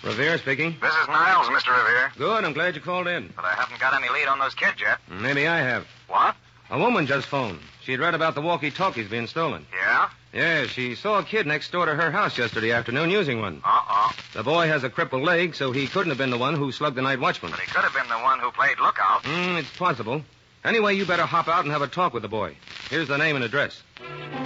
Revere speaking. This is Niles, Mr. Revere. Good, I'm glad you called in. But I haven't got any lead on those kids yet. Maybe I have. What? A woman just phoned. She'd read about the walkie-talkies being stolen. Yeah? Yeah, she saw a kid next door to her house yesterday afternoon using one. Uh-oh. The boy has a crippled leg, so he couldn't have been the one who slugged the night watchman. But he could have been the one who played lookout. It's possible. Anyway, you better hop out and have a talk with the boy. Here's the name and address.